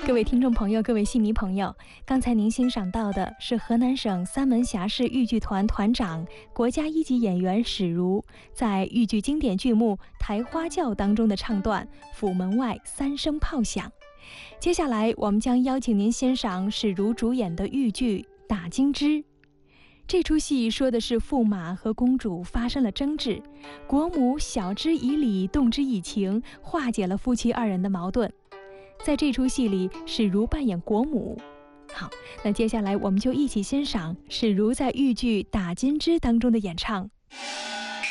各位听众朋友，各位戏迷朋友，刚才您欣赏到的是河南省三门峡市豫剧团团长、国家一级演员史如在豫剧经典剧目《抬花轿》当中的唱段《府门外三声炮响》。接下来，我们将邀请您欣赏史如主演的豫剧《打金枝》。这出戏说的是驸马和公主发生了争执，国母晓之以理，动之以情，化解了夫妻二人的矛盾。在这出戏里，史如扮演国母。好，那接下来我们就一起欣赏史如在豫剧《打金枝》当中的演唱。